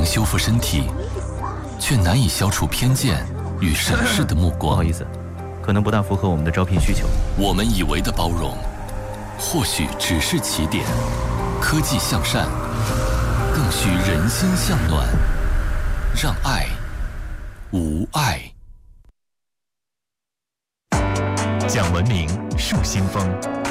能修复身体，却难以消除偏见与审视的目光。 不好意思，可能不大符合我们的招聘需求。 我们以为的包容，或许只是起点。科技向善，更需人心向暖，让爱无碍。 讲文明，树新风。